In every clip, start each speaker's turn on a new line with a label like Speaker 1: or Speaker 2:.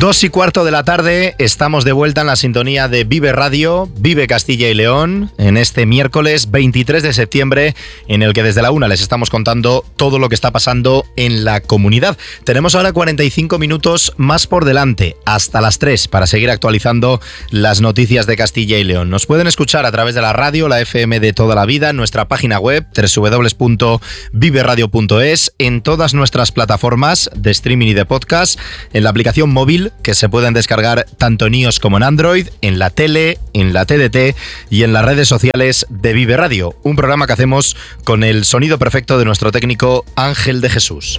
Speaker 1: 2:15 de la tarde, estamos de vuelta en la sintonía de Vive Radio, Vive Castilla y León, en este miércoles 23 de septiembre, en el que desde la 1 les estamos contando todo lo que está pasando en la comunidad. Tenemos ahora 45 minutos más por delante, hasta las 3, para seguir actualizando las noticias de Castilla y León. Nos pueden escuchar a través de la radio, la FM de toda la vida, en nuestra página web, www.viveradio.es, en todas nuestras plataformas de streaming y de podcast, en la aplicación móvil, que se pueden descargar tanto en iOS como en Android, en la tele, en la TDT y en las redes sociales de Vive Radio, un programa que hacemos con el sonido perfecto de nuestro técnico Ángel de Jesús.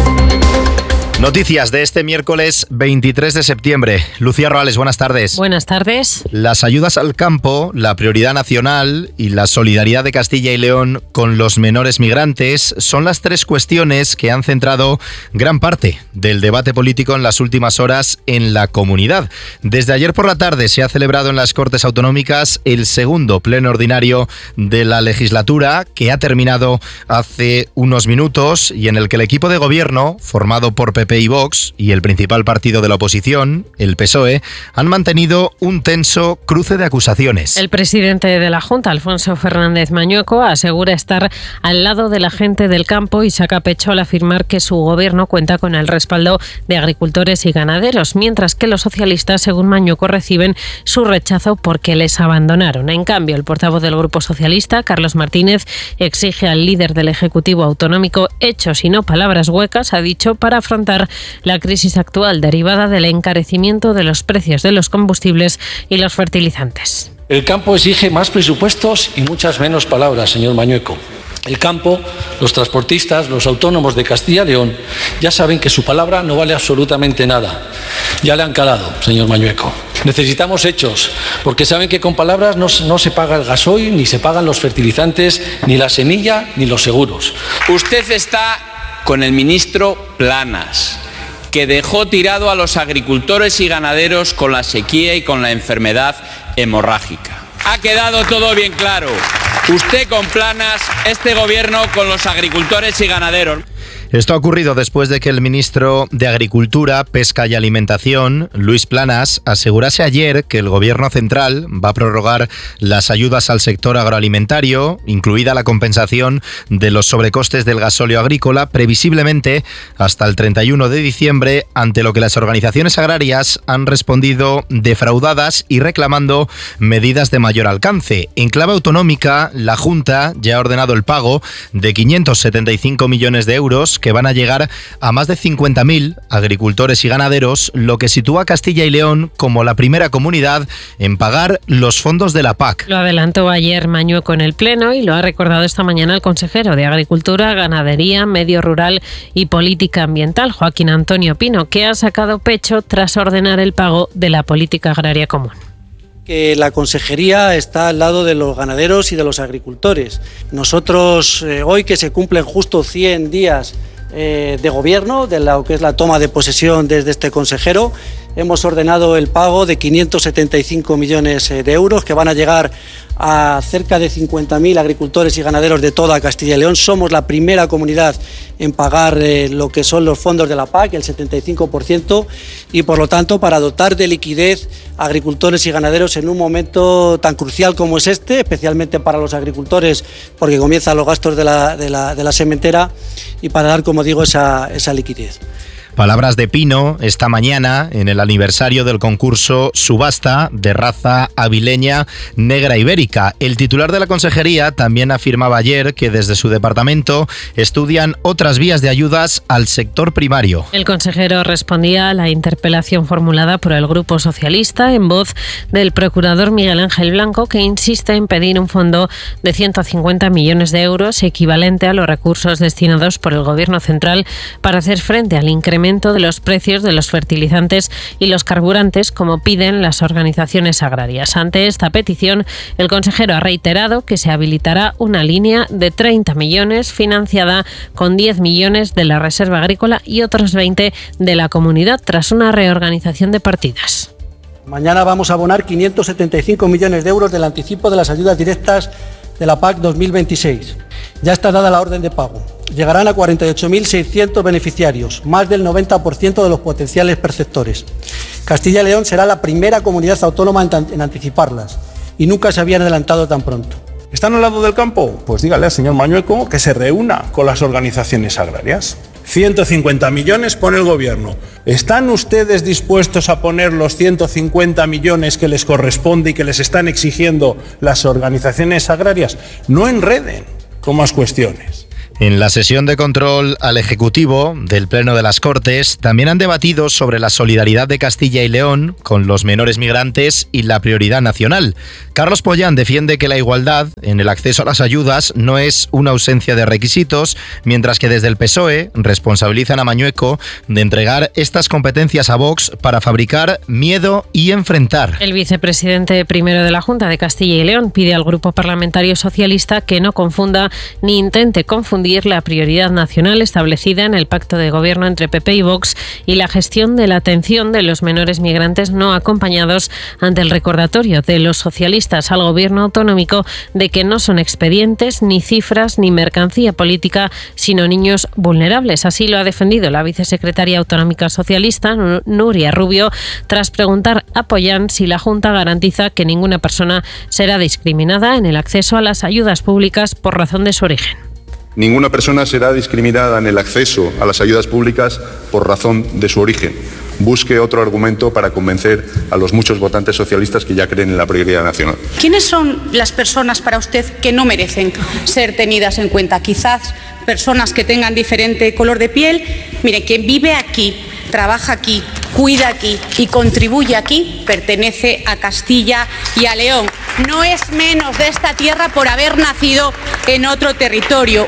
Speaker 1: Noticias de este miércoles 23 de septiembre. Lucía Roales, buenas tardes.
Speaker 2: Buenas tardes.
Speaker 1: Las ayudas al campo, la prioridad nacional y la solidaridad de Castilla y León con los menores migrantes son las tres cuestiones que han centrado gran parte del debate político en las últimas horas en la comunidad. Desde ayer por la tarde se ha celebrado en las Cortes Autonómicas el segundo pleno ordinario de la legislatura, que ha terminado hace unos minutos y en el que el equipo de gobierno, formado por PP y Vox y el principal partido de la oposición, el PSOE, han mantenido un tenso cruce de acusaciones.
Speaker 2: El presidente de la Junta, Alfonso Fernández Mañueco, asegura estar al lado de la gente del campo y saca pecho al afirmar que su gobierno cuenta con el respaldo de agricultores y ganaderos, mientras que los socialistas, según Mañueco, reciben su rechazo porque les abandonaron. En cambio, el portavoz del Grupo Socialista, Carlos Martínez, exige al líder del Ejecutivo Autonómico hechos y no palabras huecas, ha dicho, para afrontar la crisis actual derivada del encarecimiento de los precios de los combustibles y los fertilizantes.
Speaker 3: El campo exige más presupuestos y muchas menos palabras, señor Mañueco. El campo, los transportistas, los autónomos de Castilla y León ya saben que su palabra no vale absolutamente nada. Ya le han calado, señor Mañueco. Necesitamos hechos, porque saben que con palabras no se paga el gasoil, ni se pagan los fertilizantes, ni la semilla, ni los seguros.
Speaker 4: Usted está con el ministro Planas, que dejó tirado a los agricultores y ganaderos con la sequía y con la enfermedad hemorrágica. Ha quedado todo bien claro. Usted con Planas, este gobierno con los agricultores y ganaderos.
Speaker 1: Esto ha ocurrido después de que el ministro de Agricultura, Pesca y Alimentación, Luis Planas, asegurase ayer que el gobierno central va a prorrogar las ayudas al sector agroalimentario, incluida la compensación de los sobrecostes del gasóleo agrícola, previsiblemente hasta el 31 de diciembre, ante lo que las organizaciones agrarias han respondido defraudadas y reclamando medidas de mayor alcance. En clave autonómica, la Junta ya ha ordenado el pago de 575 millones de euros que van a llegar a más de 50.000 agricultores y ganaderos, lo que sitúa a Castilla y León como la primera comunidad en pagar los fondos de la PAC.
Speaker 2: Lo adelantó ayer Mañueco en el Pleno y lo ha recordado esta mañana el consejero de Agricultura, Ganadería, Medio Rural y Política Ambiental, Joaquín Antonio Pino, que ha sacado pecho tras ordenar el pago de la política agraria común.
Speaker 5: Que la consejería está al lado de los ganaderos y de los agricultores. Nosotros, hoy que se cumplen justo 100 días de gobierno, de lo que es la toma de posesión desde este consejero, hemos ordenado el pago de 575 millones de euros que van a llegar a cerca de 50.000 agricultores y ganaderos de toda Castilla y León. Somos la primera comunidad en pagar lo que son los fondos de la PAC, el 75%, y por lo tanto para dotar de liquidez a agricultores y ganaderos en un momento tan crucial como es este, especialmente para los agricultores porque comienzan los gastos de la sementera, y para dar, como digo, esa liquidez.
Speaker 1: Palabras de Pino esta mañana en el aniversario del concurso Subasta de raza avileña negra ibérica. El titular de la consejería también afirmaba ayer que desde su departamento estudian otras vías de ayudas al sector primario.
Speaker 2: El consejero respondía a la interpelación formulada por el Grupo Socialista en voz del procurador Miguel Ángel Blanco, que insiste en pedir un fondo de 150 millones de euros, equivalente a los recursos destinados por el Gobierno central para hacer frente al incremento de los precios de los fertilizantes y los carburantes, como piden las organizaciones agrarias. Ante esta petición, el consejero ha reiterado que se habilitará una línea de 30 millones financiada con 10 millones de la Reserva Agrícola y otros 20 de la comunidad, tras una reorganización de partidas.
Speaker 5: Mañana vamos a abonar 575 millones de euros del anticipo de las ayudas directas de la PAC 2026. Ya está dada la orden de pago. Llegarán a 48.600 beneficiarios, más del 90% de los potenciales perceptores. Castilla y León será la primera comunidad autónoma en anticiparlas y nunca se habían adelantado tan pronto.
Speaker 6: ¿Están al lado del campo? Pues dígale al señor Mañueco que se reúna con las organizaciones agrarias. 150 millones pone el gobierno. ¿Están ustedes dispuestos a poner los 150 millones que les corresponde y que les están exigiendo las organizaciones agrarias? No enreden con más cuestiones.
Speaker 1: En la sesión de control al Ejecutivo del Pleno de las Cortes también han debatido sobre la solidaridad de Castilla y León con los menores migrantes y la prioridad nacional. Carlos Pollán defiende que la igualdad en el acceso a las ayudas no es una ausencia de requisitos, mientras que desde el PSOE responsabilizan a Mañueco de entregar estas competencias a Vox para fabricar miedo y enfrentar.
Speaker 2: El vicepresidente primero de la Junta de Castilla y León pide al Grupo Parlamentario Socialista que no confunda ni intente confundir la prioridad nacional establecida en el pacto de gobierno entre PP y Vox y la gestión de la atención de los menores migrantes no acompañados, ante el recordatorio de los socialistas al gobierno autonómico de que no son expedientes, ni cifras, ni mercancía política, sino niños vulnerables. Así lo ha defendido la vicesecretaria autonómica socialista, Nuria Rubio, tras preguntar a Pollán si la Junta garantiza que ninguna persona será discriminada en el acceso a las ayudas públicas por razón de su origen.
Speaker 7: Ninguna persona será discriminada en el acceso a las ayudas públicas por razón de su origen. Busque otro argumento para convencer a los muchos votantes socialistas que ya creen en la prioridad nacional.
Speaker 8: ¿Quiénes son las personas para usted que no merecen ser tenidas en cuenta? Quizás personas que tengan diferente color de piel. Mire, quien vive aquí, trabaja aquí, cuida aquí y contribuye aquí, pertenece a Castilla y a León. No es menos de esta tierra por haber nacido en otro territorio.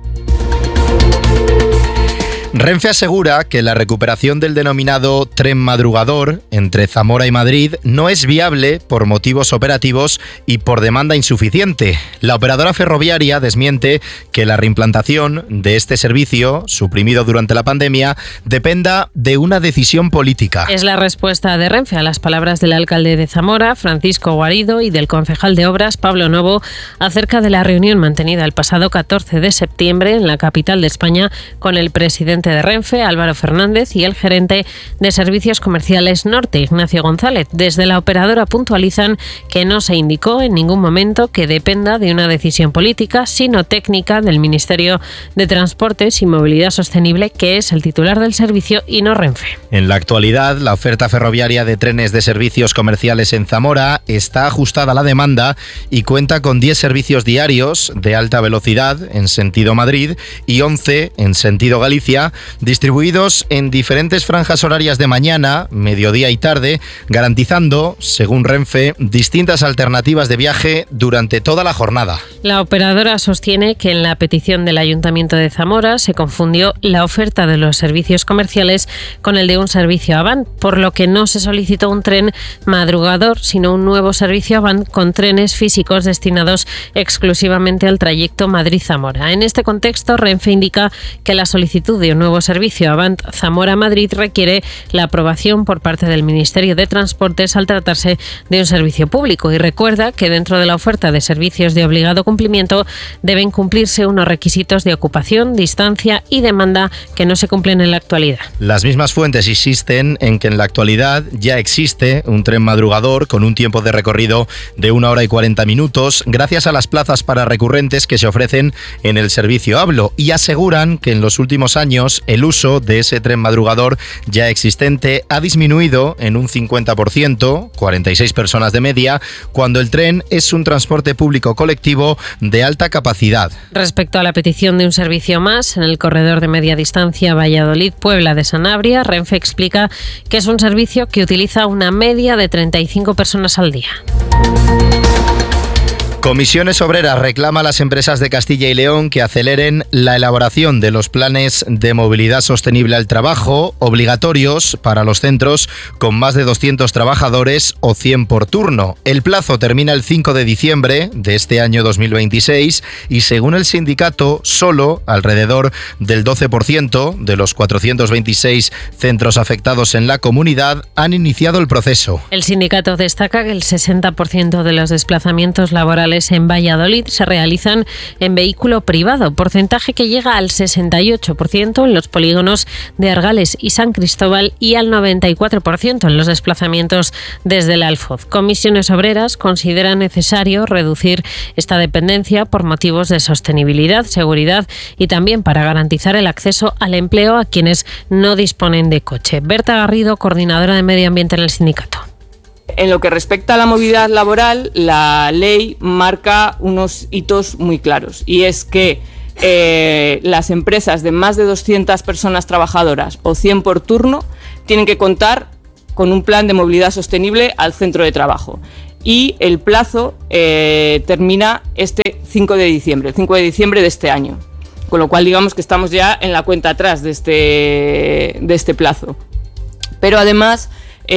Speaker 1: Renfe asegura que la recuperación del denominado tren madrugador entre Zamora y Madrid no es viable por motivos operativos y por demanda insuficiente. La operadora ferroviaria desmiente que la reimplantación de este servicio, suprimido durante la pandemia, dependa de una decisión política.
Speaker 2: Es la respuesta de Renfe a las palabras del alcalde de Zamora, Francisco Guarido, y del concejal de Obras, Pablo Novo, acerca de la reunión mantenida el pasado 14 de septiembre en la capital de España con el presidente de Renfe, Álvaro Fernández, y el gerente de Servicios Comerciales Norte, Ignacio González. Desde la operadora puntualizan que no se indicó en ningún momento que dependa de una decisión política, sino técnica del Ministerio de Transportes y Movilidad Sostenible, que es el titular del servicio y no Renfe.
Speaker 1: En la actualidad, la oferta ferroviaria de trenes de servicios comerciales en Zamora está ajustada a la demanda y cuenta con 10 servicios diarios de alta velocidad en sentido Madrid y 11 en sentido Galicia, distribuidos en diferentes franjas horarias de mañana, mediodía y tarde, garantizando, según Renfe, distintas alternativas de viaje durante toda la jornada.
Speaker 2: La operadora sostiene que en la petición del Ayuntamiento de Zamora se confundió la oferta de los servicios comerciales con el de un servicio Avant, por lo que no se solicitó un tren madrugador, sino un nuevo servicio Avant con trenes físicos destinados exclusivamente al trayecto Madrid-Zamora. En este contexto, Renfe indica que la solicitud de un nuevo servicio Avant Zamora-Madrid requiere la aprobación por parte del Ministerio de Transportes al tratarse de un servicio público, y recuerda que dentro de la oferta de servicios de obligado cumplimiento deben cumplirse unos requisitos de ocupación, distancia y demanda que no se cumplen en la actualidad.
Speaker 1: Las mismas fuentes insisten en que en la actualidad ya existe un tren madrugador con un tiempo de recorrido de 1 hora y 40 minutos gracias a las plazas para recurrentes que se ofrecen en el servicio Hablo, y aseguran que en los últimos años el uso de ese tren madrugador ya existente ha disminuido en un 50%, 46 personas de media, cuando el tren es un transporte público colectivo de alta capacidad.
Speaker 2: Respecto a la petición de un servicio más en el corredor de media distancia Valladolid-Puebla de Sanabria, Renfe explica que es un servicio que utiliza una media de 35 personas al día.
Speaker 1: Comisiones Obreras reclama a las empresas de Castilla y León que aceleren la elaboración de los planes de movilidad sostenible al trabajo, obligatorios para los centros con más de 200 trabajadores o 100 por turno. El plazo termina el 5 de diciembre de este año 2026 y, según el sindicato, solo alrededor del 12% de los 426 centros afectados en la comunidad han iniciado el proceso.
Speaker 2: El sindicato destaca que el 60% de los desplazamientos laborales laborales en Valladolid se realizan en vehículo privado, porcentaje que llega al 68% en los polígonos de Argales y San Cristóbal y al 94% en los desplazamientos desde el Alfoz. Comisiones Obreras considera necesario reducir esta dependencia por motivos de sostenibilidad, seguridad y también para garantizar el acceso al empleo a quienes no disponen de coche. Berta Garrido, coordinadora de Medio Ambiente en el sindicato.
Speaker 9: En lo que respecta a la movilidad laboral, la ley marca unos hitos muy claros, y es que las empresas de más de 200 personas trabajadoras o 100 por turno tienen que contar con un plan de movilidad sostenible al centro de trabajo. Y el plazo termina este 5 de diciembre, el 5 de diciembre de este año. Con lo cual digamos que estamos ya en la cuenta atrás de este plazo. Pero además,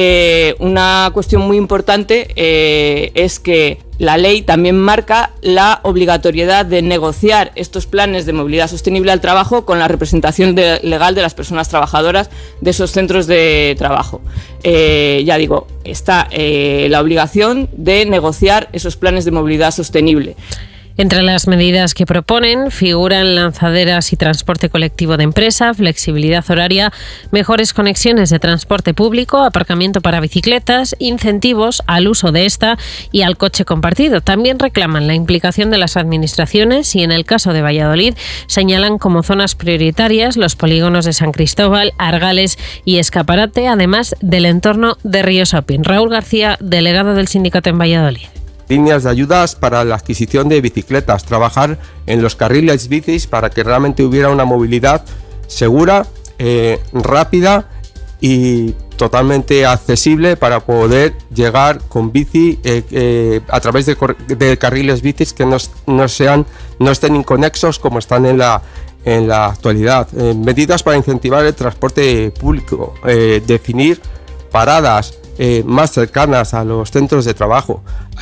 Speaker 9: una cuestión muy importante es que la ley también marca la obligatoriedad de negociar estos planes de movilidad sostenible al trabajo con la representación legal de las personas trabajadoras de esos centros de trabajo. Ya digo, está la obligación de negociar esos planes de movilidad sostenible.
Speaker 2: Entre las medidas que proponen figuran lanzaderas y transporte colectivo de empresa, flexibilidad horaria, mejores conexiones de transporte público, aparcamiento para bicicletas, incentivos al uso de esta y al coche compartido. También reclaman la implicación de las administraciones y, en el caso de Valladolid, señalan como zonas prioritarias los polígonos de San Cristóbal, Argales y Escaparate, además del entorno de Río Sopin. Raúl García, delegado del sindicato en Valladolid.
Speaker 10: Líneas de ayudas para la adquisición de bicicletas, trabajar en los carriles bicis para que realmente hubiera una movilidad segura, rápida y totalmente accesible para poder llegar con bici a través de carriles bicis que no estén inconexos como están en la actualidad. Medidas para incentivar el transporte público, definir paradas más cercanas a los centros de trabajo,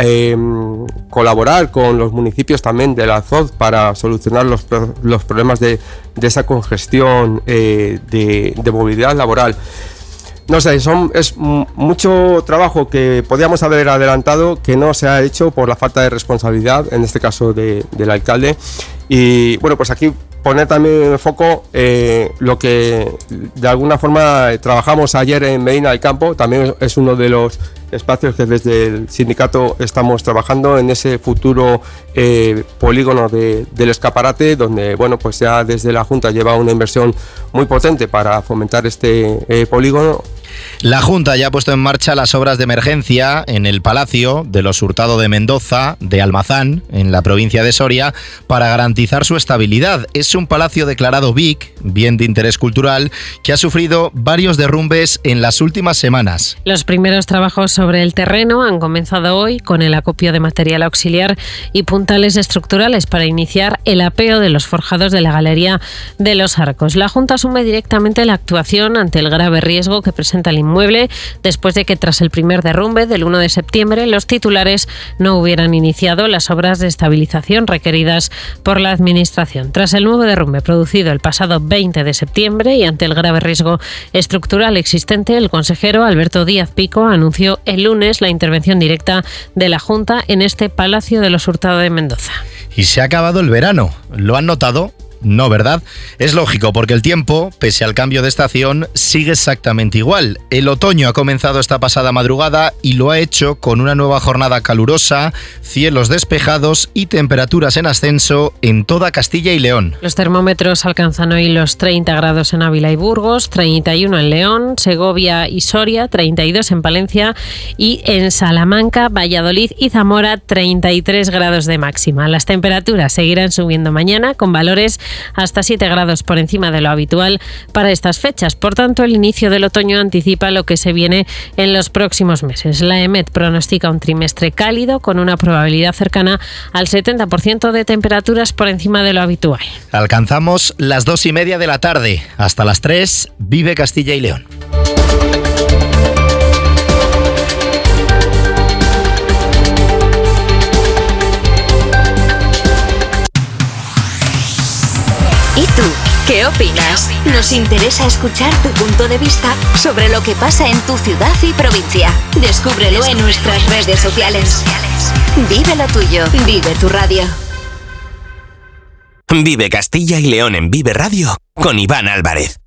Speaker 10: colaborar con los municipios también del Alfoz para solucionar los problemas de esa congestión de movilidad laboral. No sé, es mucho trabajo que podíamos haber adelantado que no se ha hecho por la falta de responsabilidad, en este caso del alcalde. Y bueno, pues aquí poner también en el foco lo que de alguna forma trabajamos ayer en Medina del Campo. También es uno de los espacios que desde el sindicato estamos trabajando en ese futuro polígono del Escaparate, donde bueno, pues ya desde la Junta lleva una inversión muy potente para fomentar este polígono.
Speaker 1: La Junta ya ha puesto en marcha las obras de emergencia en el Palacio de los Hurtado de Mendoza, de Almazán, en la provincia de Soria, para garantizar su estabilidad. Es un palacio declarado BIC, bien de interés cultural, que ha sufrido varios derrumbes en las últimas semanas.
Speaker 2: Los primeros trabajos sobre el terreno han comenzado hoy con el acopio de material auxiliar y puntales estructurales para iniciar el apeo de los forjados de la Galería de los Arcos. La Junta asume directamente la actuación ante el grave riesgo que presenta el inmueble después de que tras el primer derrumbe del 1 de septiembre los titulares no hubieran iniciado las obras de estabilización requeridas por la Administración. Tras el nuevo derrumbe producido el pasado 20 de septiembre y ante el grave riesgo estructural existente, el consejero Alberto Díaz Pico anunció el lunes la intervención directa de la Junta en este Palacio de los Hurtado de Mendoza.
Speaker 1: Y se ha acabado el verano. ¿Lo han notado? No, ¿verdad? Es lógico, porque el tiempo, pese al cambio de estación, sigue exactamente igual. El otoño ha comenzado esta pasada madrugada y lo ha hecho con una nueva jornada calurosa, cielos despejados y temperaturas en ascenso en toda Castilla y León.
Speaker 2: Los termómetros alcanzan hoy los 30 grados en Ávila y Burgos, 31 en León, Segovia y Soria, 32 en Palencia y en Salamanca, Valladolid y Zamora 33 grados de máxima. Las temperaturas seguirán subiendo mañana con valores hasta 7 grados por encima de lo habitual para estas fechas. Por tanto, el inicio del otoño anticipa lo que se viene en los próximos meses. La EMET pronostica un trimestre cálido con una probabilidad cercana al 70% de temperaturas por encima de lo habitual.
Speaker 1: Alcanzamos las 2:30 de la tarde. Hasta las 3, vive Castilla y León.
Speaker 11: ¿Y tú? ¿Qué opinas? Nos interesa escuchar tu punto de vista sobre lo que pasa en tu ciudad y provincia. Descúbrelo en nuestras redes sociales. Vive lo tuyo, vive tu radio.
Speaker 12: Vive Castilla y León en Vive Radio con Iván Álvarez.